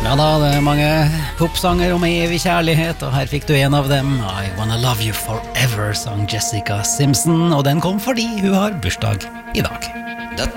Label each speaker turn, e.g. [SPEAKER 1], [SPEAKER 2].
[SPEAKER 1] Ja da, det er mange popsanger om evig kjærlighet, og her fikk du en av dem. I Wanna Love You Forever, sang Jessica Simpson, og den kom fordi hun har bursdag i dag.